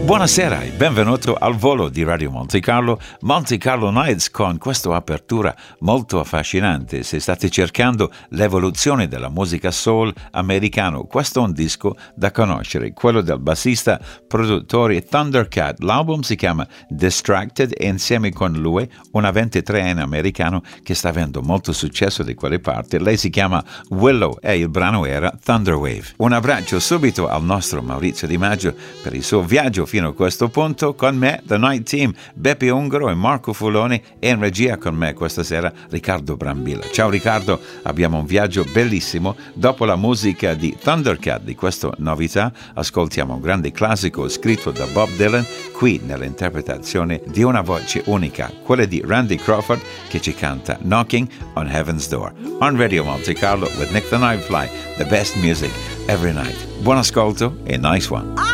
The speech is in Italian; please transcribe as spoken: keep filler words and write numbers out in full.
Buonasera e benvenuto al volo di Radio Monte Carlo, Monte Carlo Nights, con questa apertura molto affascinante. Se state cercando l'evoluzione della musica soul americano, questo è un disco da conoscere, quello del bassista produttore Thundercat. L'album si chiama Distracted e insieme con lui una ventitreenne americano che sta avendo molto successo di quelle parti. Lei si chiama Willow e il brano era Thunderwave. Un abbraccio subito al nostro Maurizio Di Maggio per il suo viaggio fino a questo punto. Con me, The Night Team, Beppe Ungaro e Marco Fuloni, e in regia con me questa sera Riccardo Brambilla. Ciao Riccardo, abbiamo un viaggio bellissimo. Dopo la musica di Thundercat, di questa novità, ascoltiamo un grande classico scritto da Bob Dylan, qui nell'interpretazione di una voce unica, quella di Randy Crawford, che ci canta Knocking on Heaven's Door. On Radio Monte Carlo with Nick the Nightfly, the best music every night. Buon ascolto e nice one.